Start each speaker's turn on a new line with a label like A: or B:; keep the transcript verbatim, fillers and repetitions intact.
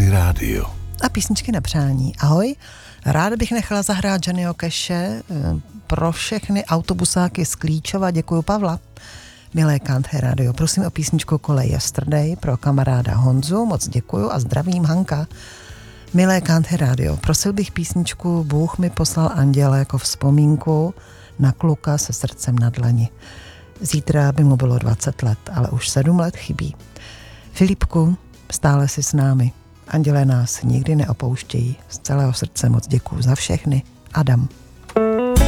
A: Country Radio.
B: A písničky na přání. Ahoj, ráda bych nechala zahrát Johnnyho Cashe pro všechny autobusáky z Klíčova. Děkuju, Pavla. Milé Country Radio, prosím o písničku Kolej Yesterday pro kamaráda Honzu, moc děkuju a zdravím, Hanka. Milé Country Radio, prosil bych písničku Bůh mi poslal anděle jako vzpomínku na kluka se srdcem na dlani. Zítra by mu bylo dvacet let, ale už sedm let chybí. Filipku, stále si s námi. Andělé nás nikdy neopouštějí. Z celého srdce moc děkuju za všechny. Adam.